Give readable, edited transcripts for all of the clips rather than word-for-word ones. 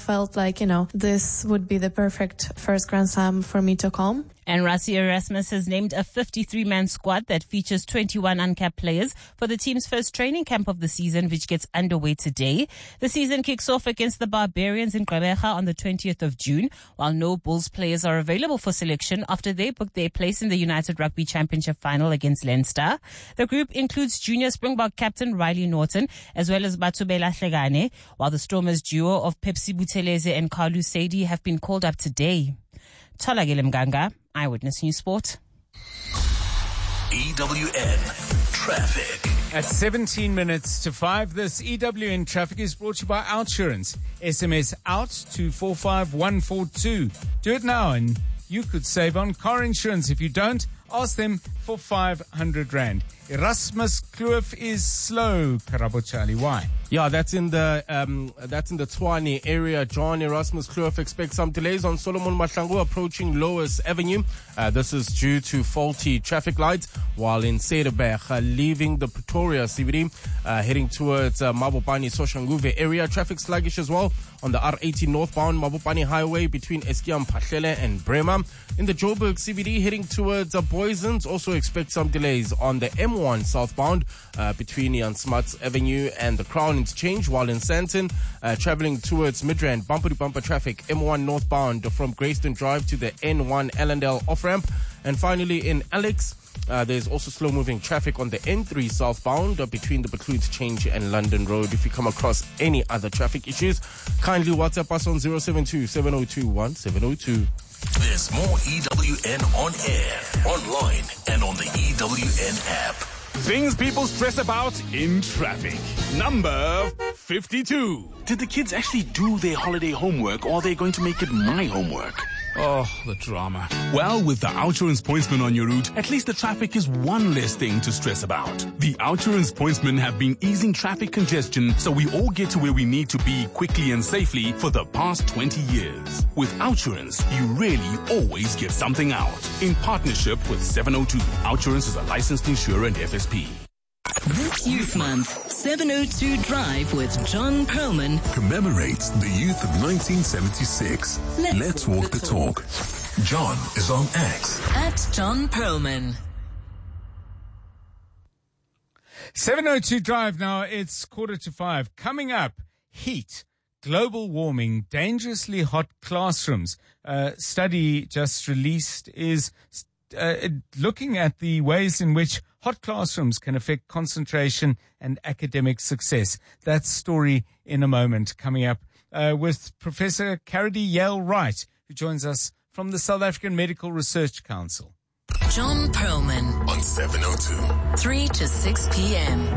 felt like, this would be the perfect first Grand Slam for me to come. And Rassie Erasmus has named a 53-man squad that features 21 uncapped players for the team's first training camp of the season, which gets underway today. The season kicks off against the Barbarians in Gqeberha on the 20th of June, while no Bulls players are available for selection after they booked their place in the United Rugby Championship final against Leinster. The group includes junior Springbok captain Riley Norton, as well as Batubela Hlegane, while the Stormers duo of Pepsi Buthelezi and Carlu Saidi have been called up today. Tholakele Mganga, Eyewitness News Sport. EWN Traffic. At 17 minutes to 5, this EWN Traffic is brought to you by Outsurance. SMS out to 45142. Do it now and you could save on car insurance. If you don't, ask them for 500 Rand. Erasmus Kloof is slow, Karabo Charlie. Why? Yeah, that's in the Tshwane area. John Erasmus Kloof expects some delays on Solomon Mahlangu approaching Lois Avenue. This is due to faulty traffic lights, while in Cederberg, leaving the Pretoria CBD, heading towards Mabopane Soshanguve area. Traffic sluggish as well on the R18 northbound Mabopane Highway between Eskiam Pachlele and Bremer. In the Joburg CBD, heading towards Boysens, also expect some delays on the M1 southbound between Jan Smuts Avenue and the Crown Interchange, while in Sandton, traveling towards Midrand, bumper-to-bumper traffic, M1 northbound from Greyston Drive to the N1 Allendale off-ramp. And finally, in Alex, there's also slow-moving traffic on the N3 southbound between the Buccleuch Interchange and London Road. If you come across any other traffic issues, kindly WhatsApp us on 072-7021-702. There's more EWN on air, online, and on the EWN app. Things people stress about in traffic. Number 52. Did the kids actually do their holiday homework, or are they going to make it my homework? Oh, the drama. Well, with the Outsurance pointsman on your route, at least the traffic is one less thing to stress about. The Outsurance pointsmen have been easing traffic congestion so we all get to where we need to be quickly and safely for the past 20 years. With Outsurance, you really always get something out. In partnership with 702, Outsurance is a licensed insurer and FSP. This Youth Month, 702 Drive with John Perlman commemorates the youth of 1976. Let's walk the talk. John is on X. At John Perlman. 702 Drive now, it's 4:45. Coming up, heat, global warming, dangerously hot classrooms. Study just released is looking at the ways in which hot classrooms can affect concentration and academic success. That story in a moment, coming up with Professor Caridi Yale-Wright, who joins us from the South African Medical Research Council. John Perlman on 702. 3 to 6 p.m.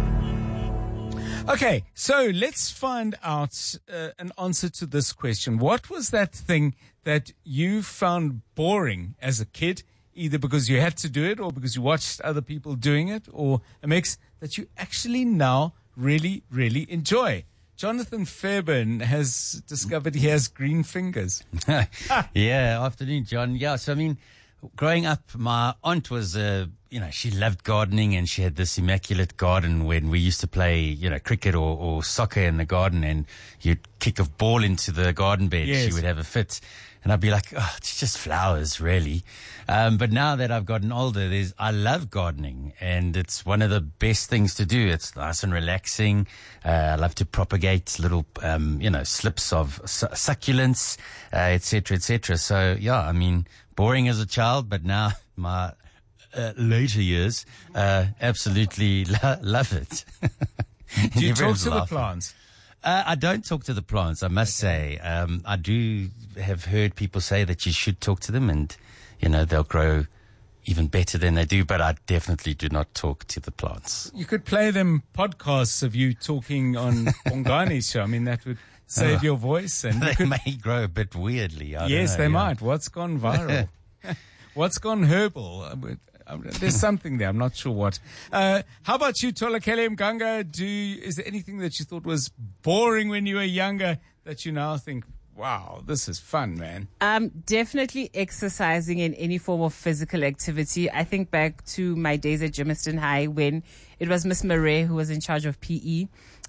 Okay, so let's find out an answer to this question. What was that thing that you found boring as a kid, either because you had to do it or because you watched other people doing it, or a mix that you actually now really, really enjoy? Jonathan Fairburn has discovered he has green fingers. Yeah, afternoon, John. Yeah, so I mean, growing up, my aunt was, she loved gardening, and she had this immaculate garden when we used to play, cricket or soccer in the garden, and you'd kick a ball into the garden bed. Yes. She would have a fit. And I'd be like, oh, it's just flowers, really. But now that I've gotten older, I love gardening, and it's one of the best things to do. It's nice and relaxing. I love to propagate little, slips of succulents, et cetera, et cetera. So, yeah, I mean, boring as a child, but now my later years, absolutely love it. Do you talk to the plants? I don't talk to the plants, I must say. I do have heard people say that you should talk to them, and, they'll grow even better than they do, but I definitely do not talk to the plants. You could play them podcasts of you talking on Bongani show. I mean, that would save your voice. And they may grow a bit weirdly. Yes, they might. What's gone viral? What's gone herbal? There's something there. I'm not sure what. How about you, Tholakele Mganga? Is there anything that you thought was boring when you were younger that you now think, wow, this is fun, man? Definitely exercising in any form of physical activity. I think back to my days at Germiston High when it was Miss Murray who was in charge of PE.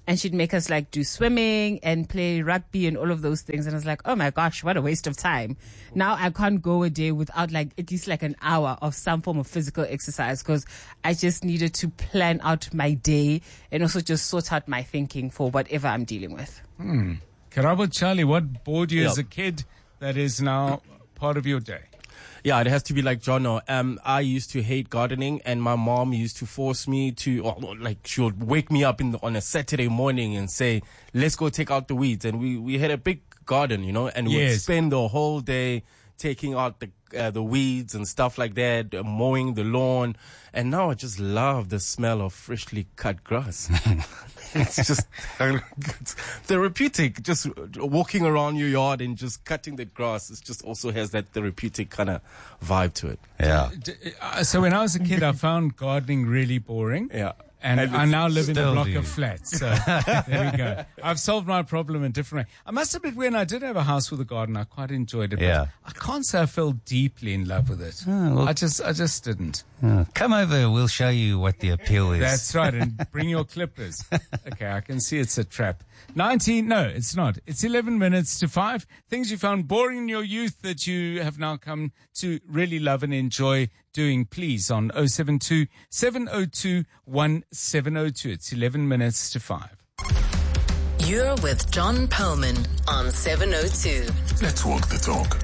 and she'd make us like do swimming and play rugby and all of those things. And I was like, oh my gosh, what a waste of time. Now I can't go a day without like at least like an hour of some form of physical exercise, because I just needed to plan out my day and also just sort out my thinking for whatever I'm dealing with. Karabo Charlie, what bored you as a kid that is now part of your day? Yeah, it has to be like Jono. I used to hate gardening, and my mom used to force me to, she would wake me up on a Saturday morning and say, let's go take out the weeds. And we had a big garden, and we'd spend the whole day taking out the weeds and stuff like that, mowing the lawn. And now I just love the smell of freshly cut grass. It's just it's therapeutic. Just walking around your yard and just cutting the grass. It just also has that therapeutic kind of vibe to it. Yeah. So when I was a kid, I found gardening really boring. Yeah. And I now live in a block of flats. So there we go. I've solved my problem in a different way. I must admit, when I did have a house with a garden, I quite enjoyed it. Yeah. But I can't say I fell deeply in love with it. Oh, well, I just didn't. Come over. We'll show you what the appeal is. That's right. And bring your clippers. Okay, I can see it's a trap. 19, no, it's not. It's 11 minutes to 5. Things you found boring in your youth that you have now come to really love and enjoy doing, please, on 072 702 1702. It's 11 minutes to 5. You're with John Perlman on 702. Let's walk the talk.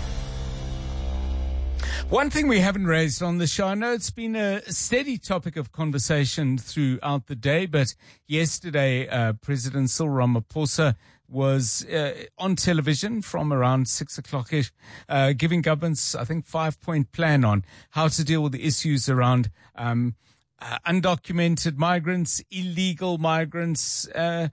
One thing we haven't raised on the show, I know it's been a steady topic of conversation throughout the day, but yesterday, President Cyril Ramaphosa was on television from around 6 o'clock-ish, giving governments, I think, 5-point plan on how to deal with the issues around undocumented migrants, illegal migrants.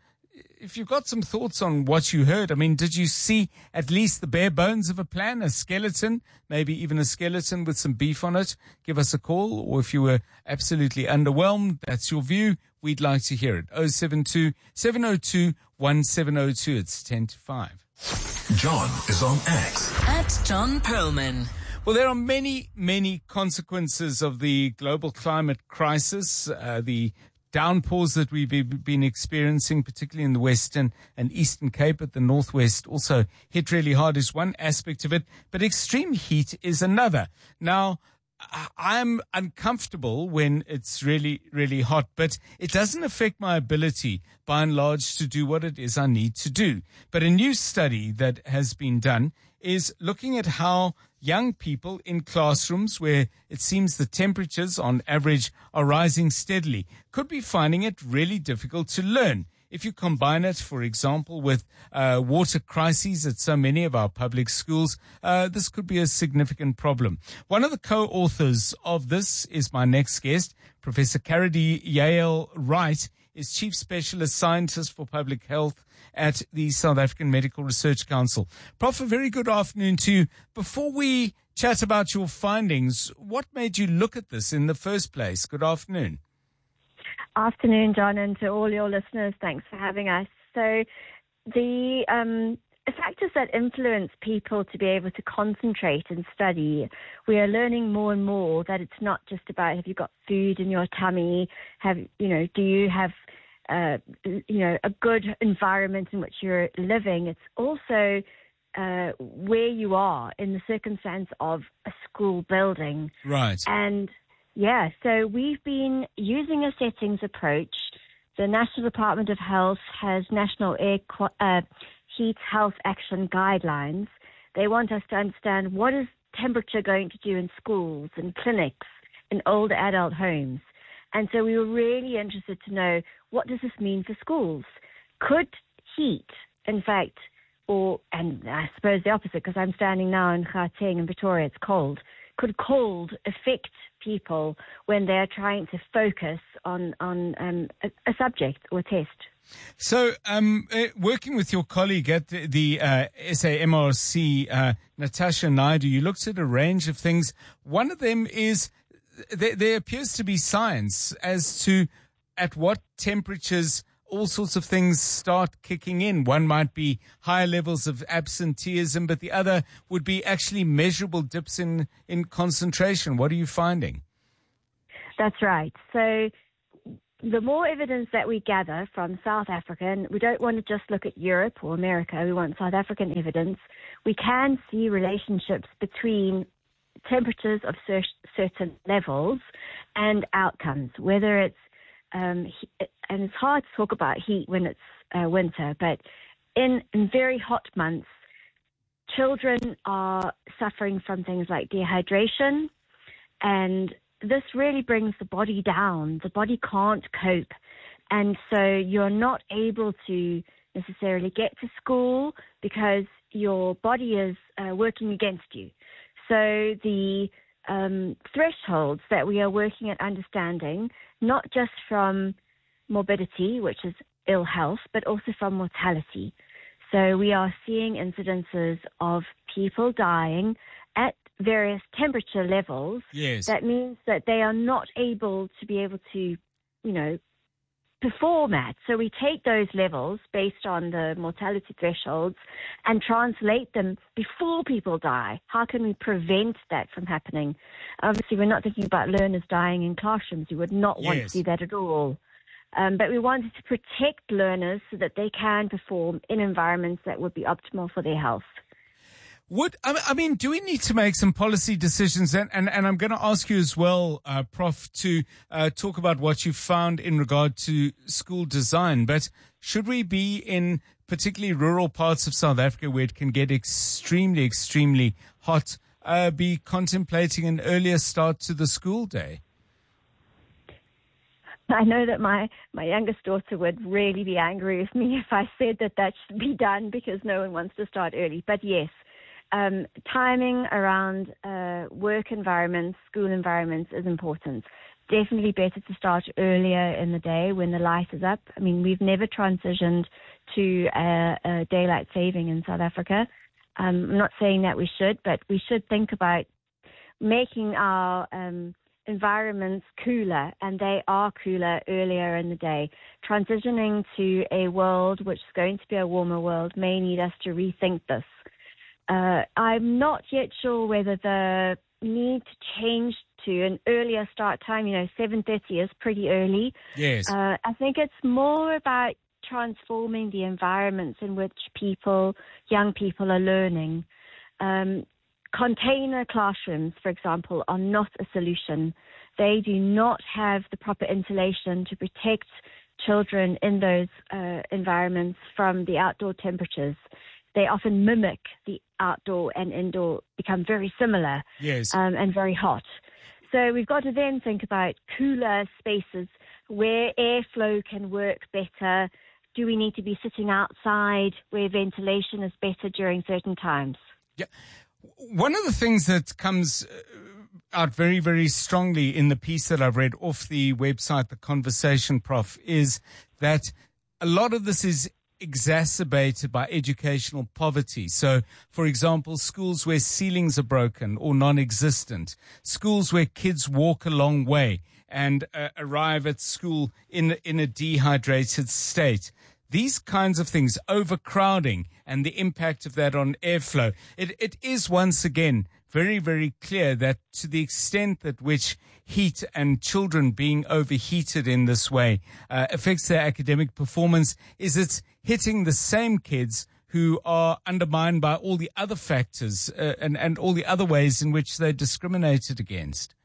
If you've got some thoughts on what you heard, I mean, did you see at least the bare bones of a plan, a skeleton, maybe even a skeleton with some beef on it? Give us a call. Or if you were absolutely underwhelmed, that's your view, we'd like to hear it. 072 702 1702. It's 10 to 5. John is on X. At John Perlman. Well, there are many, many consequences of the global climate crisis, the downpours that we've been experiencing, particularly in the Western and Eastern Cape, but the Northwest also hit really hard is one aspect of it, but extreme heat is another. Now, I'm uncomfortable when it's really, really hot, but it doesn't affect my ability, by and large, to do what it is I need to do. But a new study that has been done is looking at how young people in classrooms where it seems the temperatures on average are rising steadily could be finding it really difficult to learn. If you combine it, for example, with water crises at so many of our public schools, this could be a significant problem. One of the co-authors of this is my next guest, Professor Carady Yael Wright, is Chief Specialist Scientist for Public Health at the South African Medical Research Council. Prof, a very good afternoon to you. Before we chat about your findings, what made you look at this in the first place? Good afternoon. Afternoon, John, and to all your listeners, thanks for having us. So the factors that influence people to be able to concentrate and study, we are learning more and more that it's not just about have you got food in your tummy, do you have a good environment in which you're living. It's also where you are in the circumstance of a school building. Right. And yeah, so we've been using a settings approach. The National Department of Health has National Heat Health Action Guidelines. They want us to understand what is temperature going to do in schools and clinics and older adult homes. And so we were really interested to know, what does this mean for schools? Could heat, in fact, and I suppose the opposite, because I'm standing now in Gauteng in Pretoria, it's cold. Could cold affect people when they're trying to focus on a subject or test? So, working with your colleague at the SAMRC, Natasha Naidu, you looked at a range of things. One of them is there appears to be science as to at what temperatures all sorts of things start kicking in. One might be higher levels of absenteeism, but the other would be actually measurable dips in concentration. What are you finding? That's right. So the more evidence that we gather from South Africa, and we don't want to just look at Europe or America, we want South African evidence, we can see relationships between temperatures of certain levels and outcomes, whether it's, and it's hard to talk about heat when it's winter, but in very hot months, children are suffering from things like dehydration, and this really brings the body down. The body can't cope, and so you're not able to necessarily get to school because your body is working against you. So the thresholds that we are working at understanding, not just from morbidity, which is ill health, but also from mortality. So we are seeing incidences of people dying at various temperature levels. Yes. That means that they are not able to, perform at. So we take those levels based on the mortality thresholds and translate them before people die. How can we prevent that from happening? Obviously, we're not thinking about learners dying in classrooms. We would not want to do that at all. But we wanted to protect learners so that they can perform in environments that would be optimal for their health. Do we need to make some policy decisions? And I'm going to ask you as well, Prof, to talk about what you found in regard to school design. But should we be in particularly rural parts of South Africa where it can get extremely, extremely hot, be contemplating an earlier start to the school day? I know that my youngest daughter would really be angry with me if I said that should be done because no one wants to start early. But yes, timing around work environments, school environments is important. Definitely better to start earlier in the day when the light is up. I mean, we've never transitioned to a daylight saving in South Africa. I'm not saying that we should, but we should think about making our environments cooler, and they are cooler earlier in the day. Transitioning to a world which is going to be a warmer world may need us to rethink this. I'm not yet sure whether the need to change to an earlier start time, 7:30 is pretty early. Yes. I think it's more about transforming the environments in which young people are learning. Container classrooms, for example, are not a solution. They do not have the proper insulation to protect children in those environments from the outdoor temperatures. They often mimic the outdoor and indoor, become very similar. Yes. And very hot. So we've got to then think about cooler spaces where airflow can work better. Do we need to be sitting outside where ventilation is better during certain times? Yeah. One of the things that comes out very, very strongly in the piece that I've read off the website, The Conversation, Prof, is that a lot of this is exacerbated by educational poverty. So, for example, schools where ceilings are broken or non-existent, schools where kids walk a long way and arrive at school in a dehydrated state. These kinds of things, overcrowding and the impact of that on airflow. It is once again very, very clear that to the extent that which heat and children being overheated in this way affects their academic performance, is it's hitting the same kids who are undermined by all the other factors and all the other ways in which they're discriminated against.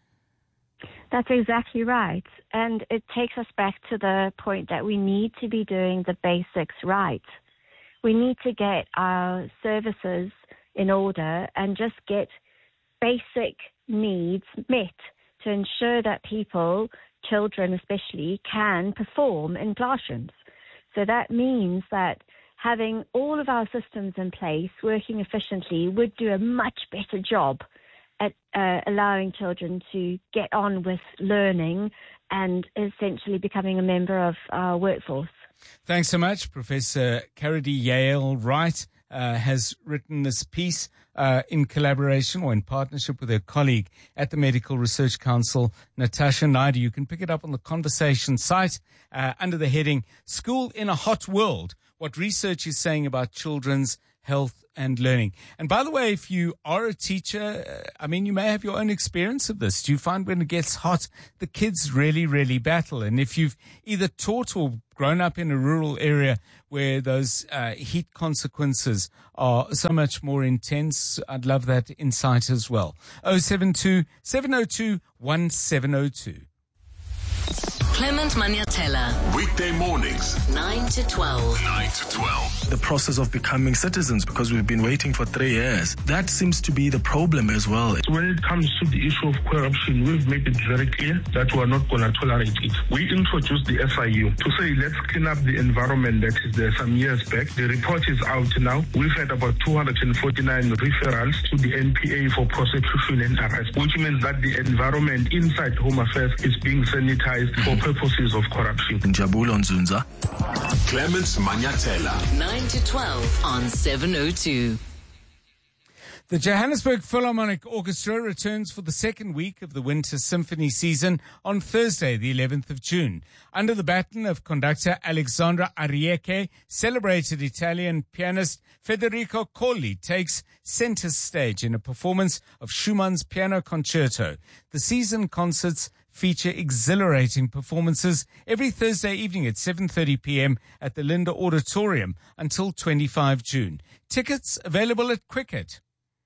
That's exactly right. And it takes us back to the point that we need to be doing the basics right. We need to get our services in order and just get basic needs met to ensure that children especially, can perform in classrooms. So that means that having all of our systems in place, working efficiently, would do a much better job at allowing children to get on with learning and essentially becoming a member of our workforce. Thanks so much. Professor Caridy Yale-Wright has written this piece in collaboration or in partnership with her colleague at the Medical Research Council, Natasha Naidu. You can pick it up on the Conversation site under the heading School in a Hot World, What Research is Saying About Children's health and learning. And by the way, if you are a teacher, you may have your own experience of this. Do you find when it gets hot, the kids really, really battle? And if you've either taught or grown up in a rural area where those heat consequences are so much more intense, I'd love that insight as well. 072-702-1702. Clement Maniatella. Weekday mornings, 9 to 12. 9 to 12. The process of becoming citizens, because we've been waiting for 3 years. That seems to be the problem as well. When it comes to the issue of corruption, we've made it very clear that we are not going to tolerate it. We introduced the FIU to say, let's clean up the environment that is there some years back. The report is out now. We've had about 249 referrals to the NPA for prosecution and arrest, which means that the environment inside Home Affairs is being sanitized for purposes of corruption. Njabulo Nzunza. Clement Maniatella. 9 to 12 on 702. The Johannesburg Philharmonic Orchestra returns for the second week of the Winter Symphony season on Thursday, the 11th of June. Under the baton of conductor Alexandra Arieke, celebrated Italian pianist Federico Colli takes center stage in a performance of Schumann's Piano Concerto. The season concerts feature exhilarating performances every Thursday evening at 7:30 p.m. at the Linda Auditorium until 25 June. Tickets available at Quicket.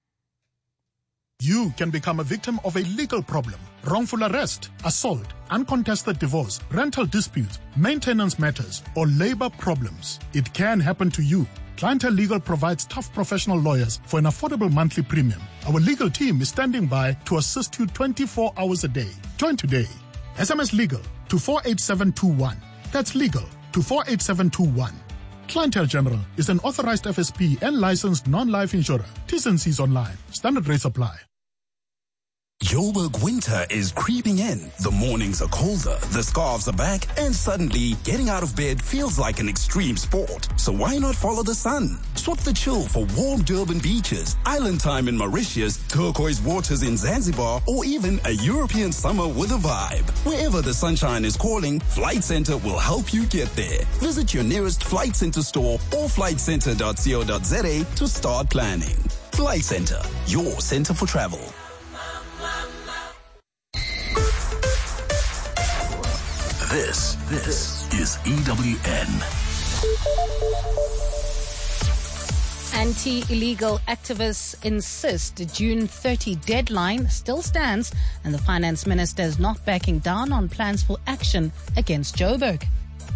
You can become a victim of a legal problem: wrongful arrest, assault, uncontested divorce, rental disputes, maintenance matters, or labor problems. It can happen to you. Clientele Legal provides tough professional lawyers for an affordable monthly premium. Our legal team is standing by to assist you 24 hours a day. Join today. SMS legal to 48721. That's legal to 48721. Clientele General is an authorized FSP and licensed non-life insurer. T's and C's online. Standard rates apply. Joburg winter is creeping in. The mornings are colder, the scarves are back, and suddenly getting out of bed feels like an extreme sport. So why not follow the sun? Swap the chill for warm Durban beaches, island time in Mauritius, turquoise waters in Zanzibar, or even a European summer with a vibe. Wherever the sunshine is calling, Flight Centre will help you get there. Visit your nearest Flight Centre store or flightcentre.co.za to start planning. Flight Centre, your centre for travel. This is EWN. Anti-illegal activists insist the June 30 deadline still stands, and the finance minister is not backing down on plans for action against Joburg.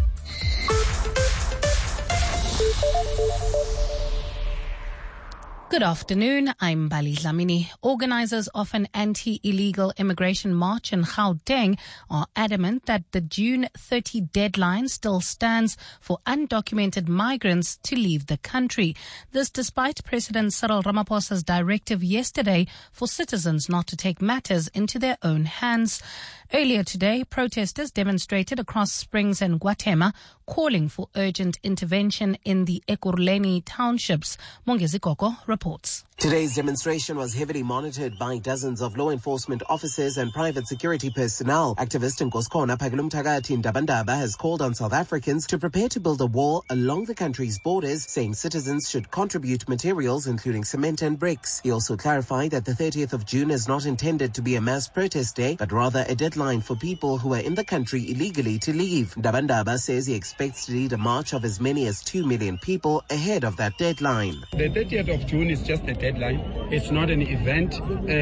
Good afternoon, I'm Bali Dlamini. Organizers of an anti-illegal immigration march in Gauteng are adamant that the June 30 deadline still stands for undocumented migrants to leave the country. This despite President Cyril Ramaphosa's directive yesterday for citizens not to take matters into their own hands. Earlier today, protesters demonstrated across Springs and Guatemala, calling for urgent intervention in the Ekurhuleni townships. Mongezi Koko reports. Today's demonstration was heavily monitored by dozens of law enforcement officers and private security personnel. Activist Nkoskona Phakelumthakathi Ndabandaba has called on South Africans to prepare to build a wall along the country's borders, saying citizens should contribute materials including cement and bricks. He also clarified that the 30th of June is not intended to be a mass protest day, but rather a deadline for people who are in the country illegally to leave. Ndabandaba says he expects to lead a march of as many as 2 million people ahead of that deadline. The 30th of June is just a deadline. It's not an event.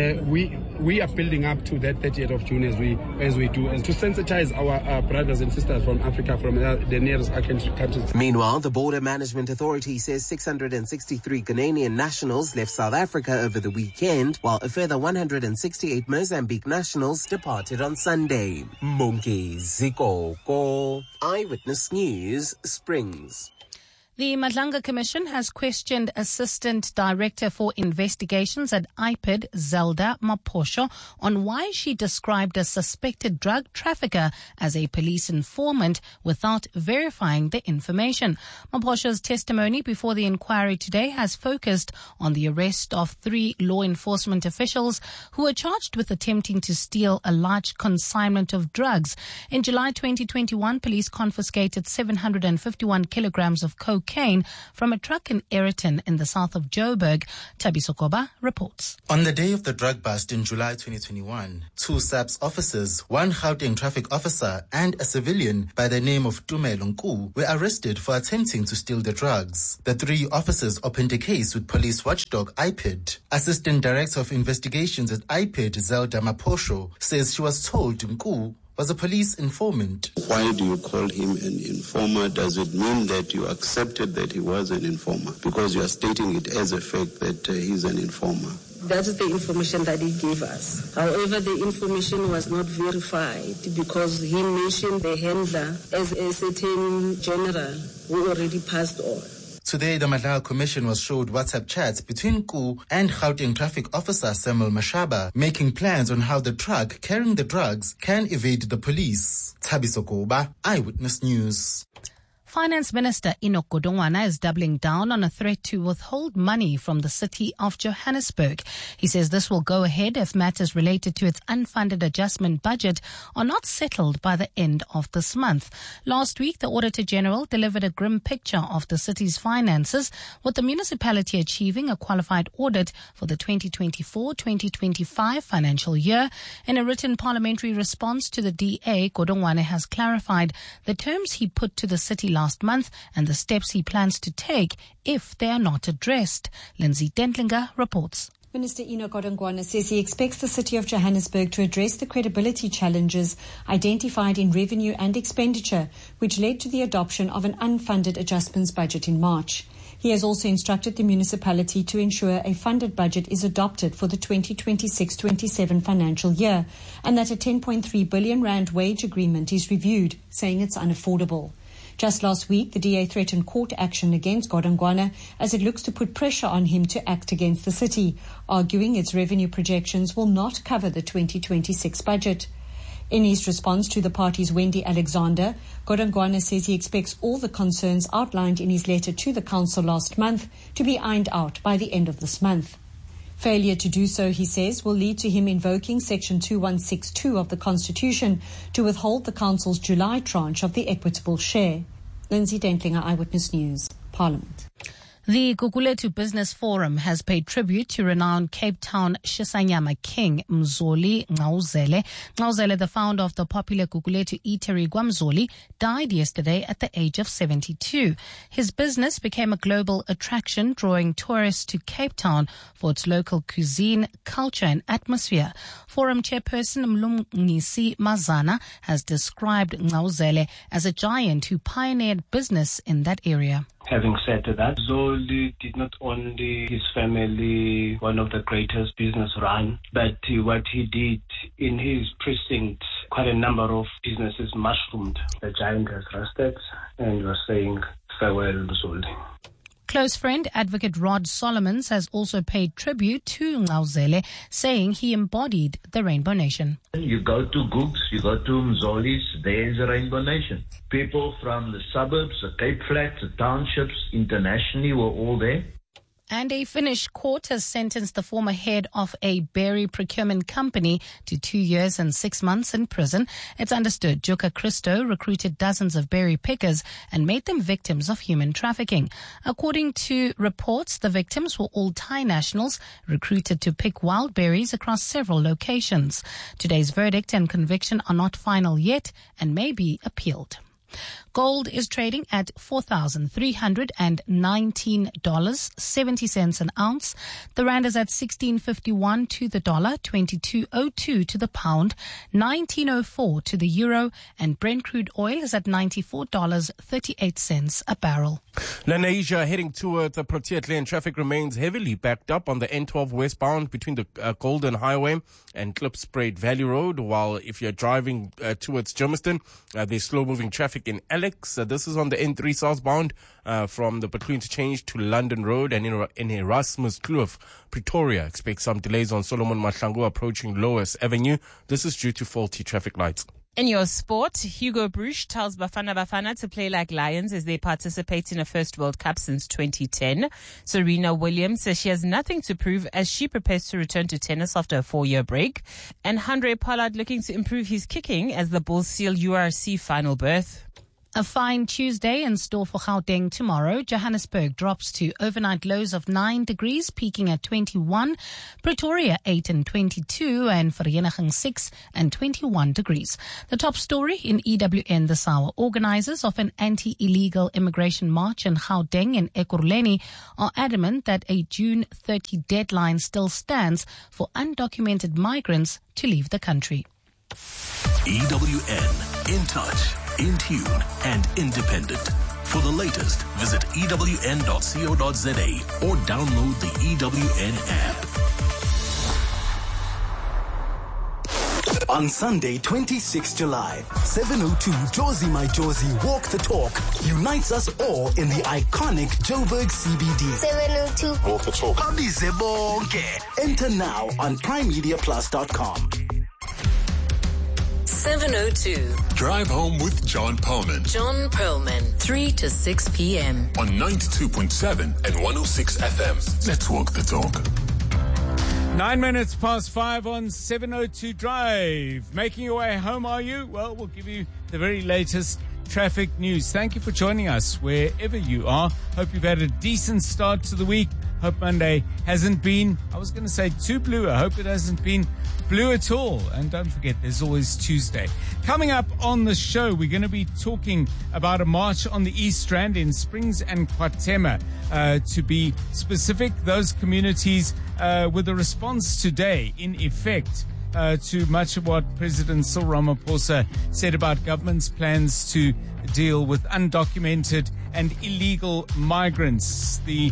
We are building up to that 30th of June as we do, and to sensitize our brothers and sisters from Africa, from the nearest countries. Meanwhile, the Border Management Authority says 663 Ghanaian nationals left South Africa over the weekend, while a further 168 Mozambique nationals departed on Sunday. Mongezi Koko, Eyewitness News, Springs. The Madlanga Commission has questioned Assistant Director for Investigations at IPID, Zelda Maposho, on why she described a suspected drug trafficker as a police informant without verifying the information. Maposho's testimony before the inquiry today has focused on the arrest of 3 law enforcement officials who were charged with attempting to steal a large consignment of drugs. In July 2021, police confiscated 751 kilograms of cocaine cocaine from a truck in Ayrton in the south of Joburg. Thabiso Koba reports. On the day of the drug bust in July 2021, 2 SAPS officers, 1 Gauteng traffic officer and a civilian by the name of Tumelo Nku were arrested for attempting to steal the drugs. The 3 officers opened a case with police watchdog IPID. Assistant Director of Investigations at IPID, Zelda Maposho, says she was told Nku was a police informant. Why do you call him an informer? Does it mean that you accepted that he was an informer? Because you are stating it as a fact that he's an informer. That is the information that he gave us. However, the information was not verified because he mentioned the handler as a certain general who already passed on. Today, the Madlaga Commission was showed WhatsApp chats between Nku and Gauteng traffic officer Samuel Mashaba, making plans on how the truck carrying the drugs can evade the police. Thabiso Koba, Eyewitness News. Finance Minister Enoch Godongwana is doubling down on a threat to withhold money from the city of Johannesburg. He says this will go ahead if matters related to its unfunded adjustment budget are not settled by the end of this month. Last week, the Auditor General delivered a grim picture of the city's finances, with the municipality achieving a qualified audit for the 2024-2025 financial year. In a written parliamentary response to the DA, Godongwana has clarified the terms he put to the city last month and the steps he plans to take if they are not addressed. Lindsay Dentlinger reports. Minister Enoch Godongwana says he expects the City of Johannesburg to address the credibility challenges identified in revenue and expenditure, which led to the adoption of an unfunded adjustments budget in March. He has also instructed the municipality to ensure a funded budget is adopted for the 2026-27 financial year and that a 10.3 billion rand wage agreement is reviewed, saying it's unaffordable. Just last week, the DA threatened court action against Godongwana as it looks to put pressure on him to act against the city, arguing its revenue projections will not cover the 2026 budget. In his response to the party's Wendy Alexander, Godongwana says he expects all the concerns outlined in his letter to the council last month to be ironed out by the end of this month. Failure to do so, he says, will lead to him invoking Section 2162 of the Constitution to withhold the Council's July tranche of the equitable share. Lindsay Dentlinger, Eyewitness News, Parliament. The Gugulethu Business Forum has paid tribute to renowned Cape Town Shisanyama king Mzoli Ngqawuzele. Ngqawuzele, the founder of the popular Gugulethu eatery Gwamzoli, died yesterday at the age of 72. His business became a global attraction, drawing tourists to Cape Town for its local cuisine, culture and atmosphere. Forum chairperson Mlungisi Mazana has described Ngqawuzele as a giant who pioneered business in that area. Having said that, Zoli did not only his family one of the greatest business run, but what he did in his precinct, quite a number of businesses mushroomed. The giant has rested and was saying farewell, Zoli. Close friend, Advocate Rod Solomons, has also paid tribute to Ngqawuzele, saying he embodied the Rainbow Nation. You go to Gooks, you go to Mzoli's, there's a Rainbow Nation. People from the suburbs, the Cape Flats, the townships, internationally were all there. And a Finnish court has sentenced the former head of a berry procurement company to 2 years and 6 months in prison. It's understood Jukka Christo recruited dozens of berry pickers and made them victims of human trafficking. According to reports, the victims were all Thai nationals recruited to pick wild berries across several locations. Today's verdict and conviction are not final yet and may be appealed. Gold is trading at $4,319.70 an ounce. The rand is at 16.51 to the dollar, 22.02 to the pound, 19.04 to the euro, and Brent crude oil is at $94.38 a barrel. In Asia, heading toward the Protea lane, traffic remains heavily backed up on the N12 westbound between the Golden Highway and Klipspruit Valley Road, while if you're driving towards Germiston, there's slow-moving traffic in Alex. This is on the N3 southbound from the Between Interchange to London Road, and in Erasmus Kloof, Pretoria. Expect some delays on Solomon Mahlangu approaching Lois Avenue. This is due to faulty traffic lights. In your sport, Hugo Bruch tells Bafana to play like lions as they participate in a first World Cup since 2010. Serena Williams says she has nothing to prove as she prepares to return to tennis after a 4-year break. And Handré Pollard looking to improve his kicking as the Bulls seal URC final berth. A fine Tuesday in store for Gauteng tomorrow. Johannesburg drops to overnight lows of 9 degrees, peaking at 21. Pretoria 8 and 22, and Vereeniging 6 and 21 degrees. The top story in EWN this hour. Organizers of an anti-illegal immigration march in Gauteng and Ekurhuleni are adamant that a June 30 deadline still stands for undocumented migrants to leave the country. EWN, in touch, in tune, and independent. For the latest, visit ewn.co.za or download the EWN app. On Sunday, 26 July, 7:02 Jozi My Jozi Walk the Talk unites us all in the iconic Joburg CBD. 7:02 Walk the Talk. Abize bonke. Enter now on primemediaplus.com. 7:02. Drive home with John Perlman. John Perlman, 3 to 6 p.m. On 92.7 and 106 FM. Let's walk the talk. 9 minutes past 5 on 702 Drive. Making your way home, are you? Well, we'll give you the very latest traffic news. Thank you for joining us wherever you are. Hope you've had a decent start to the week. Hope Monday hasn't been, I was going to say too blue. I hope it hasn't been blue at all. And don't forget, there's always Tuesday. Coming up on the show, we're going to be talking about a march on the East Rand in Springs and Kwatema. To be specific, those communities with a response today in effect to much of what President Cyril Ramaphosa said about government's plans to deal with undocumented and illegal migrants. The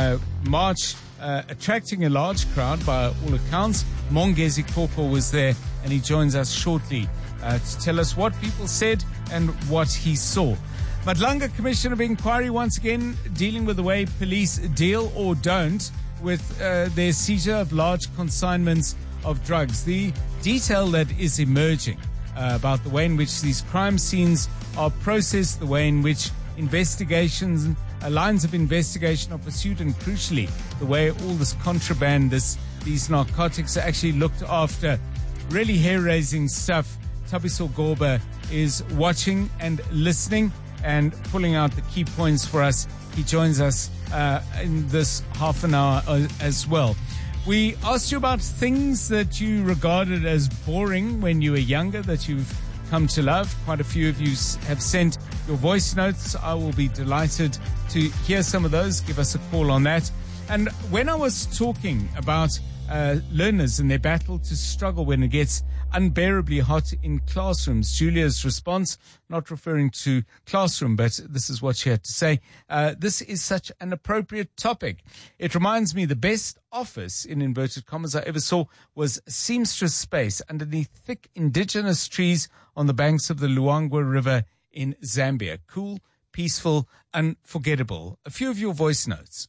march attracting a large crowd by all accounts. Mongezi Koko was there, and he joins us shortly to tell us what people said and what he saw. Madlanga Commission of Inquiry once again dealing with the way police deal or don't with their seizure of large consignments of drugs. The detail that is emerging about the way in which these crime scenes are processed, the way in which investigations, lines of investigation are pursued, and crucially, the way all this contraband, these narcotics are actually looked after. Really hair-raising stuff. Thabiso Gorba is watching and listening and pulling out the key points for us. He joins us in this half an hour as well. We asked you about things that you regarded as boring when you were younger that you've come to love. Quite a few of you have sent your voice notes. I will be delighted to hear some of those. Give us a call on that. And when I was talking about learners and their battle to struggle when it gets unbearably hot in classrooms, Julia's response, not referring to classroom, but this is what she had to say. This is such an appropriate topic. It reminds me the best office, in inverted commas, I ever saw was seamstress space underneath thick indigenous trees on the banks of the Luangwa River in Zambia. Cool, peaceful, unforgettable. A few of your voice notes.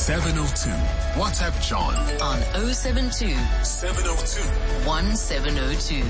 702. WhatsApp John on 072 702 1702.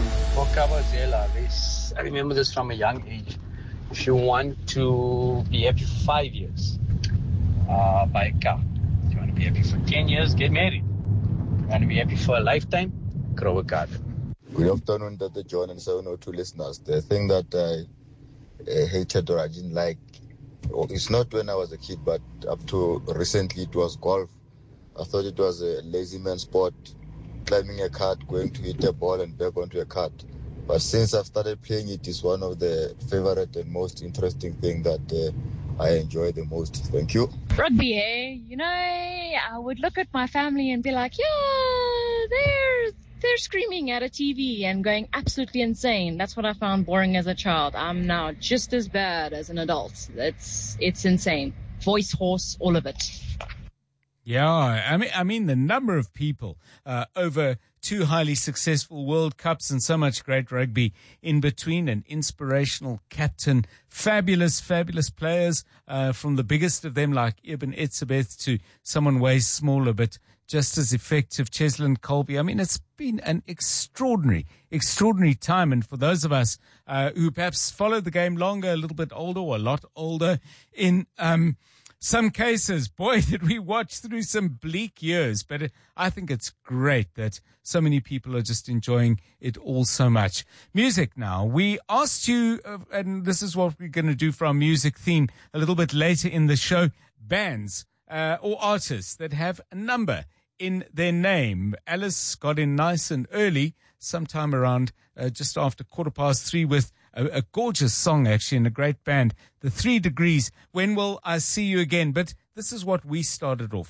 I remember this from a young age. If you want to be happy for 5 years, buy a car. If you want to be happy for 10 years, get married. If you want to be happy for a lifetime, grow a garden. Good afternoon, Dr. John and 702 listeners. The thing that I hated or I didn't like, it's not when I was a kid, but up to recently it was golf. I thought it was a lazy man sport, climbing a cart, going to hit a ball and back onto a cart. But since I've started playing it, it's one of the favorite and most interesting thing that I enjoy the most. Thank you. Rugby, I would look at my family and be like, yeah, they're screaming at a TV and going absolutely insane. That's what I found boring as a child. I'm now just as bad as an adult. It's insane. Voice, horse, all of it. Yeah, I mean the number of people over 2 highly successful World Cups and so much great rugby in between, an inspirational captain, fabulous players from the biggest of them like Eben Etzebeth to someone way smaller but just as effective, Cheslin Colby. I mean, it's been an extraordinary time. And for those of us who perhaps followed the game longer, a little bit older or a lot older, in some cases. Boy, did we watch through some bleak years, but I think it's great that so many people are just enjoying it all so much. Music now. We asked you, and this is what we're going to do for our music theme a little bit later in the show, bands or artists that have a number in their name. Alice got in nice and early, sometime around just after 3:15 with a gorgeous song, actually, and a great band, The 3 Degrees. When will I see you again? But this is what we started off